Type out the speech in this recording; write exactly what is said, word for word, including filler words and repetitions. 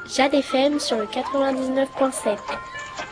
Jade F M sur le quatre-vingt-dix-neuf point sept.